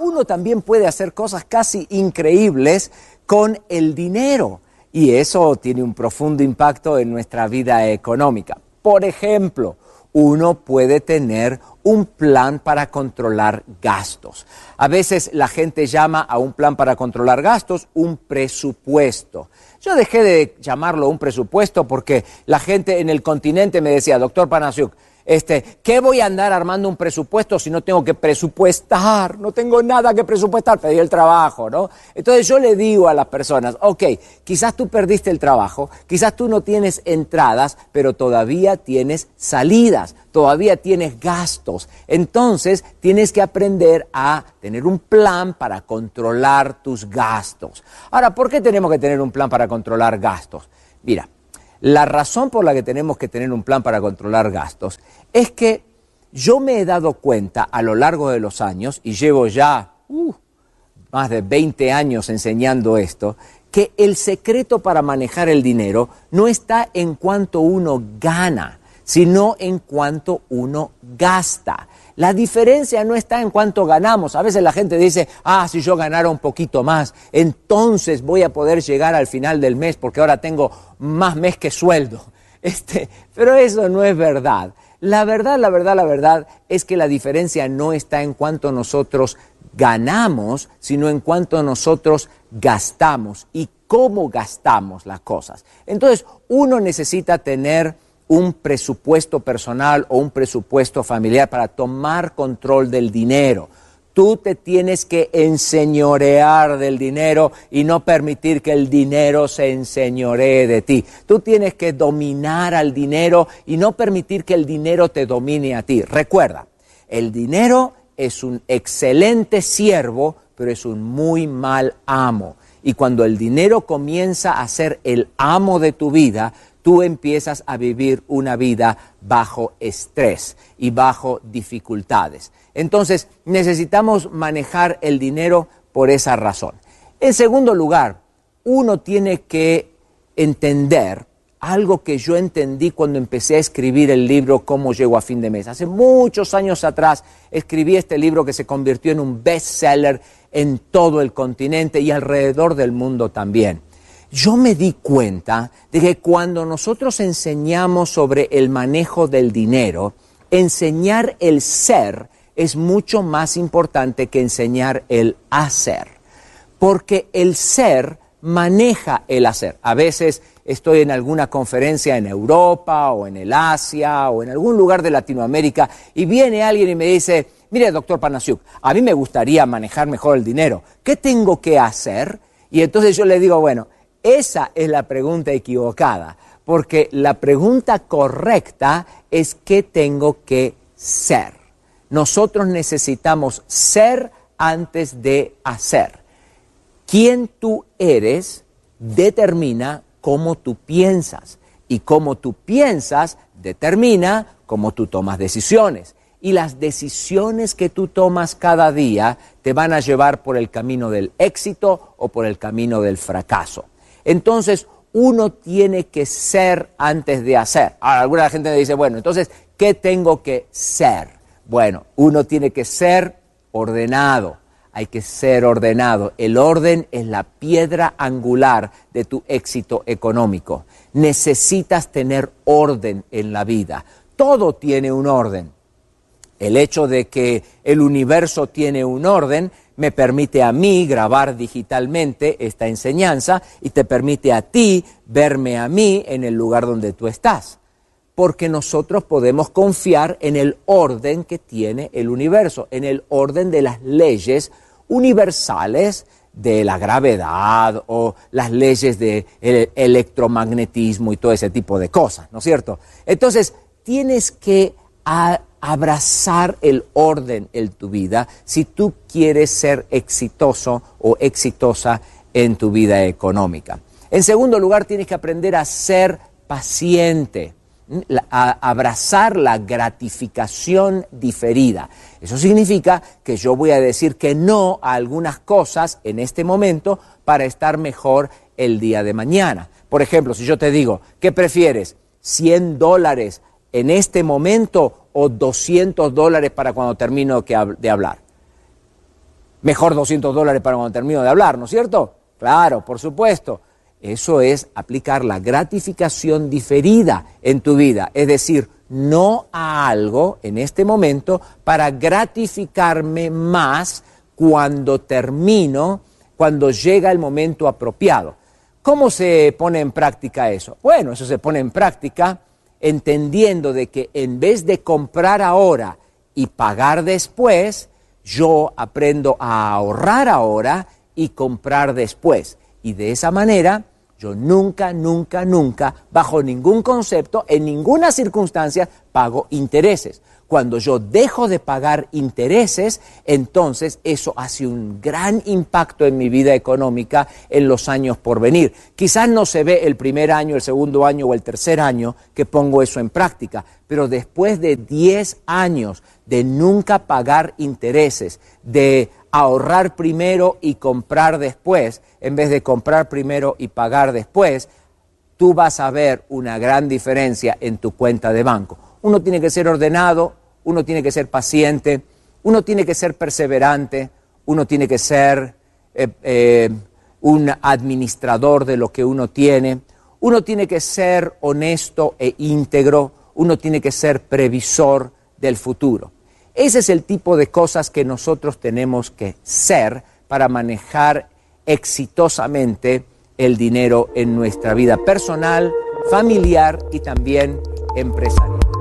uno también puede hacer cosas casi increíbles con el dinero. Y eso tiene un profundo impacto en nuestra vida económica. Por ejemplo, uno puede tener un plan para controlar gastos. A veces la gente llama a un plan para controlar gastos un presupuesto. Yo dejé de llamarlo un presupuesto porque la gente en el continente me decía, doctor Panasiuk, ¿qué voy a andar armando un presupuesto si no tengo que presupuestar? No tengo nada que presupuestar, pedí el trabajo, ¿no? Entonces yo le digo a las personas, ok, quizás tú perdiste el trabajo, quizás tú no tienes entradas, pero todavía tienes salidas, todavía tienes gastos. Entonces tienes que aprender a tener un plan para controlar tus gastos. Ahora, ¿por qué tenemos que tener un plan para controlar gastos? Mira, la razón por la que tenemos que tener un plan para controlar gastos es que yo me he dado cuenta a lo largo de los años, y llevo ya más de 20 años enseñando esto, que el secreto para manejar el dinero no está en cuánto uno gana, sino en cuánto uno gasta. La diferencia no está en cuánto ganamos. A veces la gente dice, si yo ganara un poquito más, entonces voy a poder llegar al final del mes porque ahora tengo más mes que sueldo. Pero eso no es verdad. La verdad es que la diferencia no está en cuánto nosotros ganamos, sino en cuánto nosotros gastamos y cómo gastamos las cosas. Entonces, uno necesita tener un presupuesto personal o un presupuesto familiar para tomar control del dinero. Tú te tienes que enseñorear del dinero y no permitir que el dinero se enseñoree de ti. Tú tienes que dominar al dinero y no permitir que el dinero te domine a ti. Recuerda, el dinero es un excelente siervo, pero es un muy mal amo. Y cuando el dinero comienza a ser el amo de tu vida, tú empiezas a vivir una vida bajo estrés y bajo dificultades. Entonces, necesitamos manejar el dinero por esa razón. En segundo lugar, uno tiene que entender algo que yo entendí cuando empecé a escribir el libro Cómo llego a fin de mes. Hace muchos años atrás escribí este libro que se convirtió en un bestseller en todo el continente y alrededor del mundo también. Yo me di cuenta de que cuando nosotros enseñamos sobre el manejo del dinero, enseñar el ser es mucho más importante que enseñar el hacer. Porque el ser maneja el hacer. A veces estoy en alguna conferencia en Europa o en el Asia o en algún lugar de Latinoamérica y viene alguien y me dice, mire, doctor Panasiuk, a mí me gustaría manejar mejor el dinero. ¿Qué tengo que hacer? Y entonces yo le digo, bueno, esa es la pregunta equivocada, porque la pregunta correcta es ¿qué tengo que ser? Nosotros necesitamos ser antes de hacer. Quién tú eres determina cómo tú piensas, y cómo tú piensas determina cómo tú tomas decisiones. Y las decisiones que tú tomas cada día te van a llevar por el camino del éxito o por el camino del fracaso. Entonces, uno tiene que ser antes de hacer. Ahora, alguna gente me dice, bueno, entonces, ¿qué tengo que ser? Bueno, uno tiene que ser ordenado. Hay que ser ordenado. El orden es la piedra angular de tu éxito económico. Necesitas tener orden en la vida. Todo tiene un orden. El hecho de que el universo tiene un orden me permite a mí grabar digitalmente esta enseñanza y te permite a ti verme a mí en el lugar donde tú estás. Porque nosotros podemos confiar en el orden que tiene el universo, en el orden de las leyes universales de la gravedad o las leyes del electromagnetismo y todo ese tipo de cosas, ¿no es cierto? Entonces, tienes que abrazar el orden en tu vida si tú quieres ser exitoso o exitosa en tu vida económica. En segundo lugar, tienes que aprender a ser paciente, a abrazar la gratificación diferida. Eso significa que yo voy a decir que no a algunas cosas en este momento para estar mejor el día de mañana. Por ejemplo, si yo te digo, ¿qué prefieres? ¿$100 en este momento o $200 para cuando termino de hablar? Mejor $200 para cuando termino de hablar, ¿no es cierto? Claro, por supuesto. Eso es aplicar la gratificación diferida en tu vida, es decir, no a algo en este momento para gratificarme más cuando termino, cuando llega el momento apropiado. ¿Cómo se pone en práctica eso? Bueno, eso se pone en práctica entendiendo de que en vez de comprar ahora y pagar después, yo aprendo a ahorrar ahora y comprar después. Y de esa manera, yo nunca, bajo ningún concepto, en ninguna circunstancia, pago intereses. Cuando yo dejo de pagar intereses, entonces eso hace un gran impacto en mi vida económica en los años por venir. Quizás no se ve el primer año, el segundo año o el tercer año que pongo eso en práctica, pero después de 10 años de nunca pagar intereses, de ahorrar primero y comprar después, en vez de comprar primero y pagar después, tú vas a ver una gran diferencia en tu cuenta de banco. Uno tiene que ser ordenado, uno tiene que ser paciente, uno tiene que ser perseverante, uno tiene que ser un administrador de lo que uno tiene que ser honesto e íntegro, uno tiene que ser previsor del futuro. Ese es el tipo de cosas que nosotros tenemos que ser para manejar exitosamente el dinero en nuestra vida personal, familiar y también empresarial.